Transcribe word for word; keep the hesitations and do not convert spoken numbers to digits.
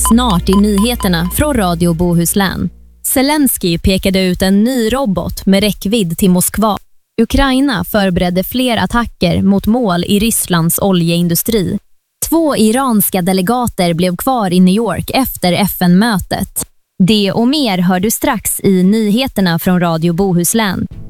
Snart i nyheterna från Radio Bohuslän. Zelensky pekade ut en ny robot med räckvidd till Moskva. Ukraina förberedde fler attacker mot mål i Rysslands oljeindustri. Två iranska delegater blev kvar i New York efter F N-mötet. Det och mer hör du strax i nyheterna från Radio Bohuslän.